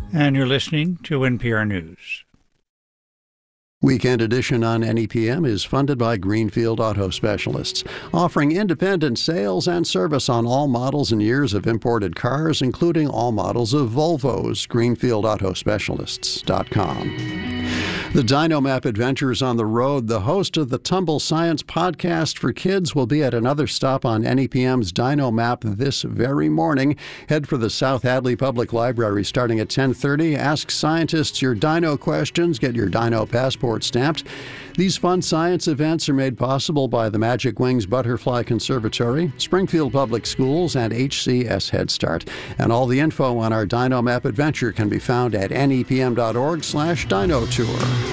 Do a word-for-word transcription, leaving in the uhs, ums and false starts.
And you're listening to N P R News. Weekend Edition on N E P M is funded by Greenfield Auto Specialists, offering independent sales and service on all models and years of imported cars, including all models of Volvos. greenfield auto specialists dot com. The Dino-Map Adventures on the Road, the host of the Tumble Science podcast for kids, will be at another stop on N E P M's Dino-Map this very morning. Head for the South Hadley Public Library starting at ten thirty. Ask scientists your dino questions. Get your dino passport stamped. These fun science events are made possible by the Magic Wings Butterfly Conservatory, Springfield Public Schools, and H C S Head Start. And all the info on our Dino-Map adventure can be found at N E P M dot org slash dino tour.